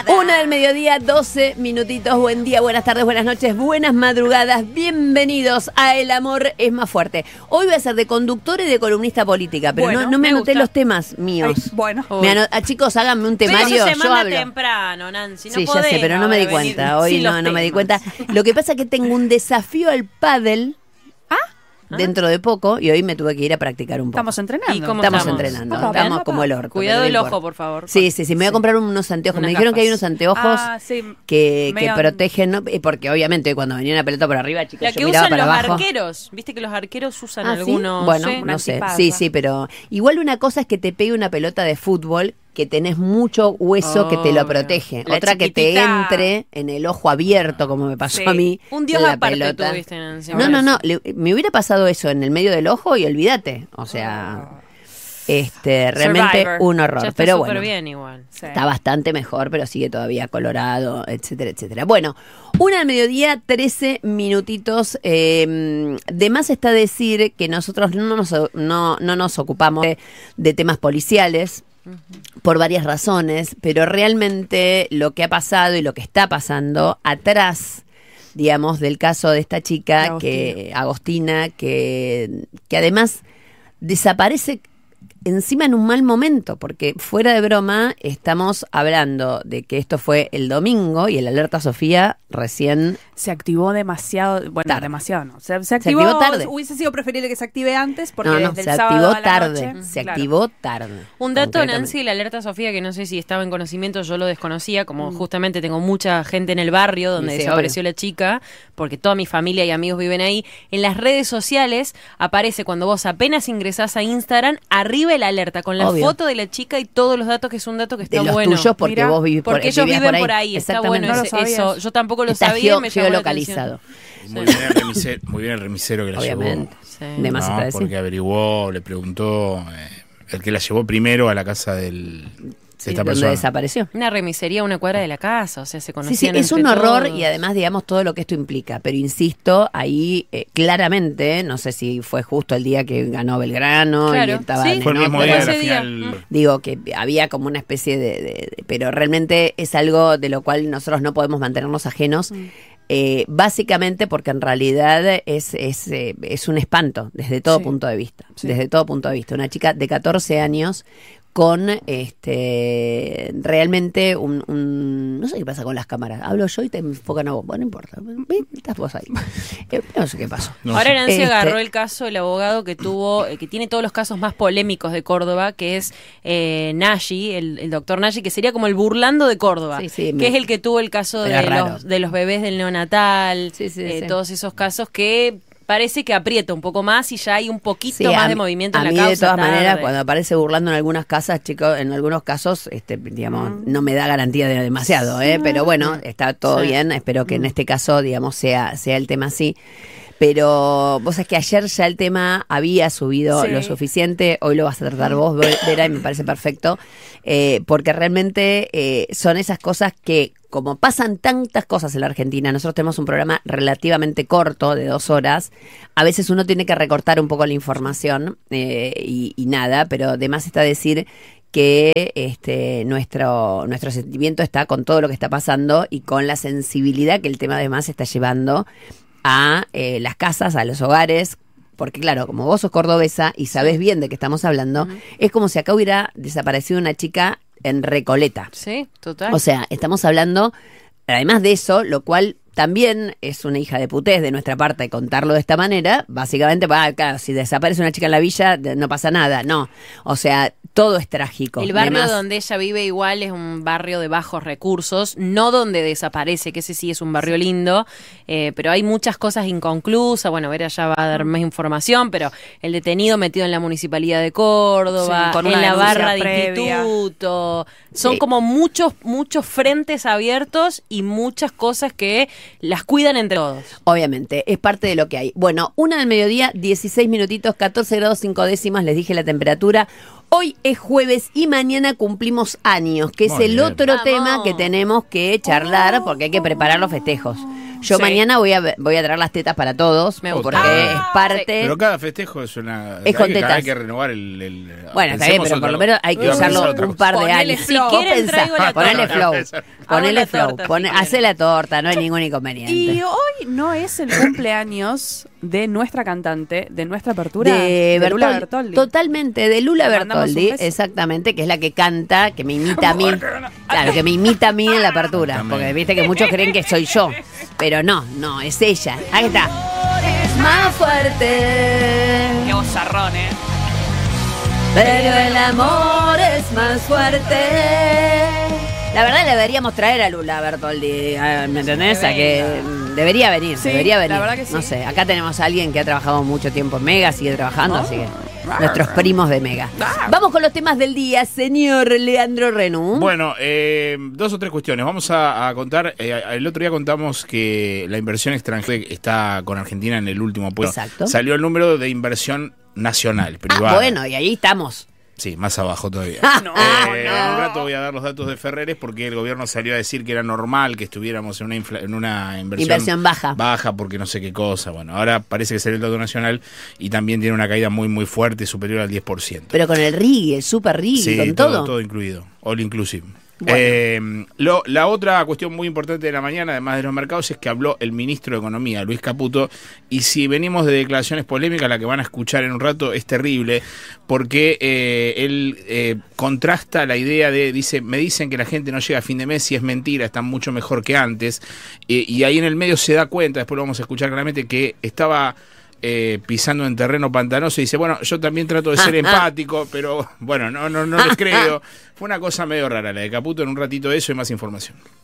Una del mediodía, 12 minutitos. Buen día, buenas tardes, buenas noches, buenas madrugadas. Bienvenidos a El Amor es Más Fuerte. Hoy voy a ser de conductor y de columnista política, pero bueno, no me anoté gusta. los temas míos. Ay, bueno. Chicos, háganme un temario. Pero eso se yo manda hablo. temprano, Nancy. No Sí, ya podés sé, pero no me di ahora venir cuenta. Hoy sin los no me di temas. cuenta. Lo que pasa es que tengo un desafío al pádel dentro de poco y hoy me tuve que ir a practicar un poco. Estamos entrenando. ¿Y cómo Estamos estamos? entrenando, Papá, estamos papá. como el orto. Cuidado pero el no ojo, importa. por favor. Sí, me voy a comprar unos anteojos. Unas Me dijeron que hay gafas. unos anteojos Sí, que medio- protegen, ¿no? Porque obviamente cuando venía una pelota por arriba, chicos, La yo que miraba usan para los abajo. arqueros. Viste que los arqueros usan ¿Ah, sí? algunos. Bueno, ¿sí? no sé. antiparra. Sí, pero igual una cosa es que te pegue una pelota de fútbol que tenés mucho hueso que te lo Obvio. protege. La Otra que te chiquitita. entre en el ojo abierto, como me pasó Sí. a mí. Un dios la aparte pelota. tuviste, Nancy. No. Me hubiera pasado eso en el medio del ojo y olvídate. O sea, realmente Survivor. un Ya horror. está Pero súper bueno. bien igual. Sí. Está bastante mejor, pero sigue todavía colorado, etcétera, etcétera. Bueno, 1:00 PM, 13 minutitos. De más está decir que nosotros no nos ocupamos de temas policiales por varias razones, pero realmente lo que ha pasado y lo que está pasando atrás, digamos, del caso de esta chica, Agostina, que además desaparece encima en un mal momento, porque fuera de broma estamos hablando de que esto fue el domingo y el alerta Sofía recién Se activó demasiado, bueno, tarde. demasiado no. Se activó tarde. Hubiese sido preferible que se active antes porque no, desde se el sábado activó a la tarde, noche, se claro. activó tarde. Un dato, concretamente. Nancy, la alerta Sofía, que no sé si estaba en conocimiento, yo lo desconocía, como justamente tengo mucha gente en el barrio donde Sí, sí, desapareció la chica, porque toda mi familia y amigos viven ahí. En las redes sociales aparece cuando vos apenas ingresás a Instagram, arriba el alerta, con la Obvio. foto de la chica y todos los datos, que es un dato que está De los bueno. tuyos, porque Mira, vos vivís Porque ellos vivías viven por ahí, está Exactamente. bueno No lo eso. sabías. Yo tampoco lo Está sabía y me llamó la geolocalizado. atención. Muy bien el remisero que la Obviamente. llevó. Sí. De más está No, decir. porque averiguó, le preguntó, el que la llevó primero a la casa de Sí, esta donde persona. desapareció. Una remisería a una cuadra de la casa, o sea, se Sí, conocían es entre un horror todos. y además, digamos, todo lo que esto implica. Pero insisto, ahí claramente, no sé si fue justo el día que ganó Belgrano Claro, y estaba sí. en Fue el mismo otra. día de la Ese día. final. Digo que había como una especie pero realmente es algo de lo cual nosotros no podemos mantenernos ajenos. Básicamente porque en realidad es un espanto desde todo Sí. punto de vista. Sí. Desde todo punto de vista. Una chica de 14 años con realmente no sé qué pasa con las cámaras. Hablo yo y te enfocan a vos. Bueno, no importa. Estás vos ahí. No sé qué pasó. No Ahora sé. Nancy agarró el caso del abogado que tuvo, que tiene todos los casos más polémicos de Córdoba, que es Nagy, el doctor Nagy, que sería como el burlando de Córdoba, Sí, que es el que tuvo el caso Era raro. de los bebés del neonatal, Sí, sí. todos esos casos que parece que aprieta un poco más y ya hay un poquito Sí, más a de mí- movimiento en la A causa. mí, de todas tarde. maneras, cuando aparece burlando en algunas casas, chicos, en algunos casos, digamos, no me da garantía de demasiado, pero bueno, está todo Sí. bien. Espero que en este caso, digamos, sea el tema así. Pero vos sabés que ayer ya el tema había subido Sí. lo suficiente, hoy lo vas a tratar vos, Vera, y me parece perfecto, porque realmente son esas cosas que, como pasan tantas cosas en la Argentina, nosotros tenemos un programa relativamente corto, de 2 horas, a veces uno tiene que recortar un poco la información y nada, pero de más está decir que nuestro sentimiento está con todo lo que está pasando y con la sensibilidad que el tema además está llevando a las casas, a los hogares, porque claro, como vos sos cordobesa y sabés bien de qué estamos hablando, es como si acá hubiera desaparecido una chica en Recoleta. Sí, total. O sea, estamos hablando, además de eso, lo cual también es una hija de putés de nuestra parte contarlo de esta manera, básicamente, claro, si desaparece una chica en la villa, no pasa nada, no. O sea, todo es trágico. El barrio Además, donde ella vive igual es un barrio de bajos recursos, no donde desaparece, que ese sí es un barrio lindo, pero hay muchas cosas inconclusas. Bueno, Vera ya va a dar más información, pero el detenido metido en la Municipalidad de Córdoba, Sí, con en una la denuncia barra de previa. instituto, son Sí. como muchos frentes abiertos y muchas cosas que las cuidan entre todos. obviamente, es parte de lo que hay. Bueno, 1:00 PM, 16 minutitos, 14 grados 5 décimas, les dije la temperatura. Hoy es jueves y mañana cumplimos años, que es Muy el bien. otro Vamos. tema que tenemos que charlar porque hay que preparar los festejos. Yo Sí. mañana voy a traer las tetas para todos, Me porque gusta. es parte... Pero cada festejo es una... Es con hay tetas. que renovar el Bueno, está bien, pensemos pero por otra- lo menos hay que iba a usarlo pensar otra un cosa. par de Ponele años. flow. Vos Si quieren, pensá, traigo la ponele torta. flow. Hago Ponele la flow. torta, si quieren. Hacé la torta, no hay ningún inconveniente. Y hoy no es el cumpleaños de nuestra cantante, de nuestra apertura, De Lula Bertoldi. Bertoldi. Totalmente, de Lula Le mandamos un Bertoldi, beso. exactamente, que es la que canta, que me imita a mí. Claro, que me imita a mí en la apertura. También. Porque viste que muchos creen que soy yo. Pero no, es ella. Ahí está. Más fuerte. Qué vozarrón, Pero el amor es más fuerte. La verdad le deberíamos traer a Lula Bertoldi, ¿me entendés? A que debería venir, Sí, debería venir. la verdad que sí. No sé, acá tenemos a alguien que ha trabajado mucho tiempo en Mega, sigue trabajando, así que nuestros primos de Mega. Vamos con los temas del día, señor Leandro Renú. Bueno, 2 o 3 cuestiones. Vamos a contar. El otro día contamos que la inversión extranjera está con Argentina en el último puesto. Exacto. Salió el número de inversión nacional, privada. Bueno, y ahí estamos. Sí, más abajo todavía. No, En un rato voy a dar los datos de Ferreres porque el gobierno salió a decir que era normal que estuviéramos en una Inversión baja. baja porque no sé qué cosa. Bueno, ahora parece que salió el dato nacional y también tiene una caída muy muy fuerte, superior al 10%. Pero con el RIG, el super RIG, Sí, con todo. todo incluido, all inclusive. Bueno. La otra cuestión muy importante de la mañana, además de los mercados, es que habló el ministro de Economía, Luis Caputo, y si venimos de declaraciones polémicas, la que van a escuchar en un rato es terrible, porque él contrasta la idea dice, me dicen que la gente no llega a fin de mes y es mentira, están mucho mejor que antes, y ahí en el medio se da cuenta, después lo vamos a escuchar claramente, que estaba... pisando en terreno pantanoso y dice, bueno, yo también trato de ser empático, pero bueno, no les creo. Fue una cosa medio rara la de Caputo. En un ratito de eso y más información.